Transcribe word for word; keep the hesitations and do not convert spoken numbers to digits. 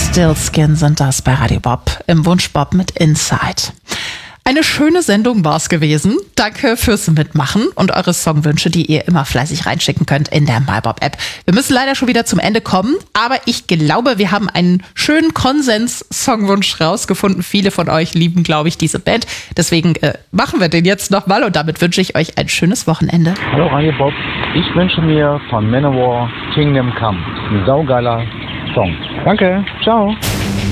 Stillskin sind das bei Radio Bob im Wunschbob mit Inside. Eine schöne Sendung war's gewesen. Danke fürs Mitmachen und eure Songwünsche, die ihr immer fleißig reinschicken könnt in der MyBob-App. Wir müssen leider schon wieder zum Ende kommen, aber ich glaube, wir haben einen schönen Konsens-Songwunsch rausgefunden. Viele von euch lieben, glaube ich, diese Band. Deswegen äh, machen wir den jetzt nochmal und damit wünsche ich euch ein schönes Wochenende. Hallo Radio Bob, ich wünsche mir von Manowar Kingdom Come. Ein saugeiler Song. Danke, ciao.